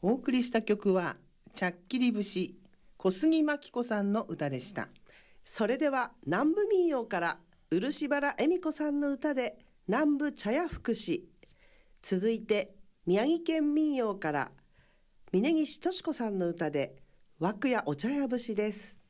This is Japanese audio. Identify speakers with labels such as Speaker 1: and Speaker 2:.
Speaker 1: お送りした曲はちゃっきり節、小杉真希子さんの歌でした。
Speaker 2: それでは南部民謡から漆原恵美子さんの歌で南部茶屋福祉、続いて宮城県民謡から峯岸敏子さんの歌で涌谷お茶屋節です。